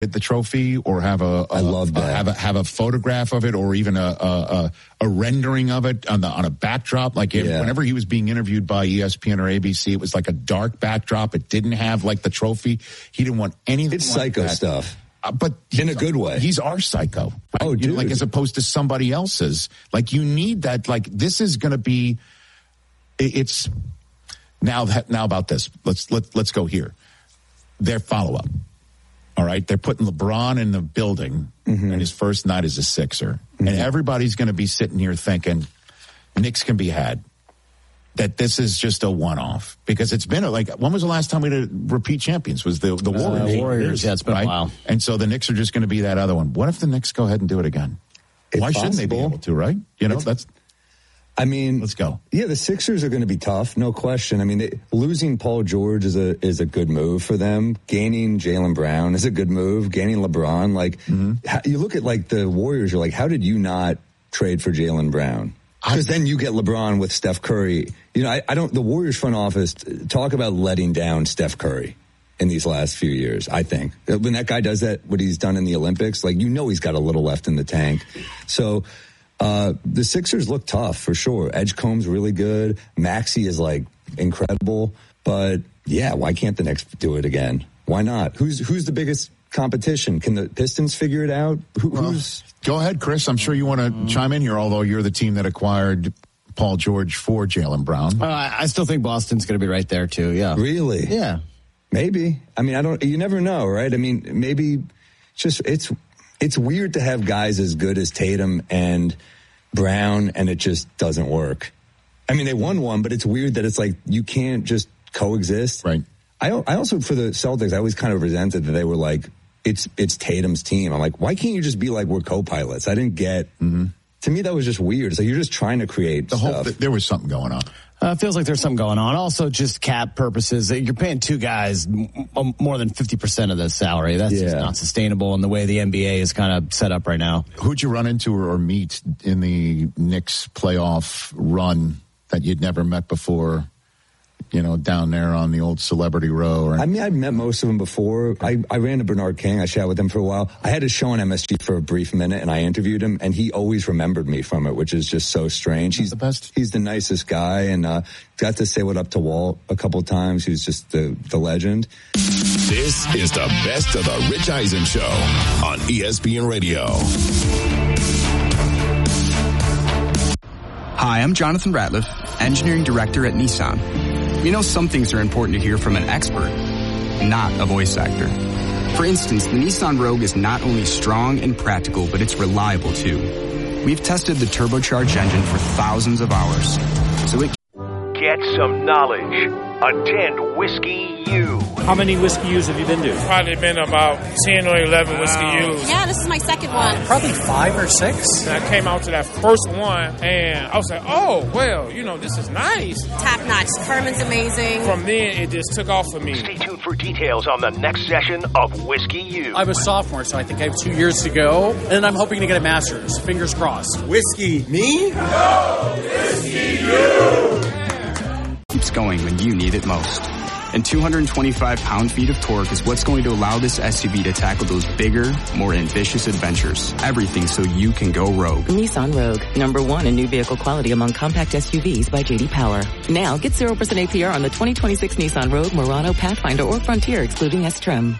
the trophy or have I love that. have a photograph of it or even a rendering of it on a backdrop. Like whenever he was being interviewed by ESPN or ABC, it was like a dark backdrop. It didn't have like the trophy. He didn't want anything. It's like psycho that. Stuff. But in a good way. He's our psycho. Right? Oh, dude. Like as opposed to somebody else's. Like you need that. Like this is going to be. It's now about this. Let's go here. Their follow up. All right, they're putting LeBron in the building, and his first night as a Sixer, and everybody's going to be sitting here thinking Knicks can be had. That this is just a one-off because it's been when was the last time we had repeat champions? Was the Warriors? Warriors, yeah, it's been a while. And so the Knicks are just going to be that other one. What if the Knicks go ahead and do it again? Why shouldn't they be able to? Right? Let's go. Yeah, the Sixers are going to be tough, no question. I mean, losing Paul George is a good move for them. Gaining Jaylen Brown is a good move. Gaining LeBron, you look at the Warriors, you're like, how did you not trade for Jaylen Brown? Because then you get LeBron with Steph Curry. The Warriors front office talk about letting down Steph Curry in these last few years. I think when that guy does that, what he's done in the Olympics, he's got a little left in the tank. So. The Sixers look tough for sure. Edgecombe's really good. Maxey is incredible. But yeah, why can't the Knicks do it again? Why not? Who's the biggest competition? Can the Pistons figure it out? Go ahead, Chris. I'm sure you want to chime in here, although you're the team that acquired Paul George for Jaylen Brown. I still think Boston's going to be right there too. Yeah. Really? Yeah. Maybe. I mean, you never know, right? I mean, maybe it's weird to have guys as good as Tatum and Brown, and it just doesn't work. I mean, they won one, but it's weird that it's you can't just coexist. Right. I also, for the Celtics, I always kind of resented that they were it's Tatum's team. I'm like, why can't you just be we're co-pilots? I didn't get. To me, that was just weird. It's you're just trying to create stuff. There was something going on. Feels like there's something going on. Also, just cap purposes. You're paying two guys more than 50% of the salary. That's just not sustainable in the way the NBA is kind of set up right now. Who'd you run into or meet in the Knicks playoff run that you'd never met before? Down there on the old Celebrity Row. I mean, I've met most of them before. I ran to Bernard King. I chatted with him for a while. I had a show on MSG for a brief minute, and I interviewed him, and he always remembered me from it, which is just so strange. He's the best. He's the nicest guy, and got to say what up to Walt a couple of times. He's just the legend. This is the best of the Rich Eisen Show on ESPN Radio. Hi, I'm Jonathan Ratliff, Engineering Director at Nissan. Some things are important to hear from an expert, not a voice actor. For instance, the Nissan Rogue is not only strong and practical, but it's reliable too. We've tested the turbocharged engine for thousands of hours, so it... Get some knowledge. Attend Whiskey U. How many Whiskey U's have you been to? Probably been about 10 or 11 Whiskey U's. Yeah, this is my second one. Probably 5 or 6. And I came out to that first one, and I was like, oh, well, this is nice. Top notch. Herman's amazing. From then, it just took off for me. Stay tuned for details on the next session of Whiskey U. I'm a sophomore, so I think I have 2 years to go, and I'm hoping to get a master's. Fingers crossed. Whiskey me? No! Whiskey you! Keeps going when you need it most. And 225 pound-feet of torque is what's going to allow this SUV to tackle those bigger, more ambitious adventures. Everything so you can go rogue. Nissan Rogue, #1 in new vehicle quality among compact SUVs by J.D. Power. Now get 0% APR on the 2026 Nissan Rogue, Murano, Pathfinder, or Frontier, excluding S-Trim.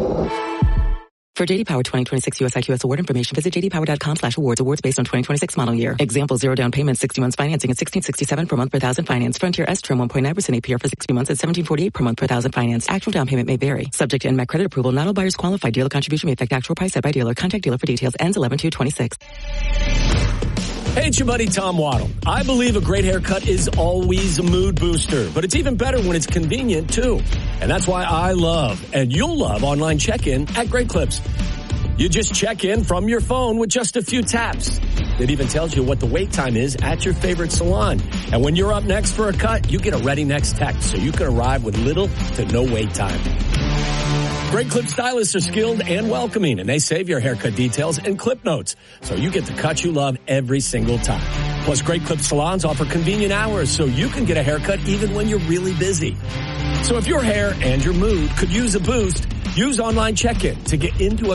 For J.D. Power 2026 USIQS award information, visit jdpower.com/awards. Awards based on 2026 model year. Example, 0 down payment, 60 months financing at $1,667 per month per thousand finance. Frontier S-Trim 1.9% APR for 60 months at $1,748 per month per thousand finance. Actual down payment may vary. Subject to NMAC credit approval. Not all buyers qualify. Dealer contribution may affect actual price set by dealer. Contact dealer for details. Ends 11/2/26. Hey, it's your buddy Tom Waddle. I believe a great haircut is always a mood booster, but it's even better when it's convenient, too. And that's why I love, and you'll love, online check-in at Great Clips. You just check in from your phone with just a few taps. It even tells you what the wait time is at your favorite salon. And when you're up next for a cut, you get a ready next text, so you can arrive with little to no wait time. Great Clip stylists are skilled and welcoming, and they save your haircut details and clip notes, so you get the cut you love every single time. Plus, Great Clip salons offer convenient hours, so you can get a haircut even when you're really busy. So if your hair and your mood could use a boost, use online check-in to get into a